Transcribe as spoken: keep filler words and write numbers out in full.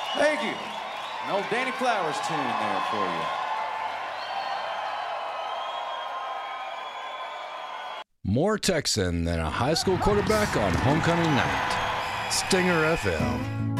Thank you. An old Danny Flowers tune there for you. More Texan than a high school quarterback on homecoming night. Stinger F M.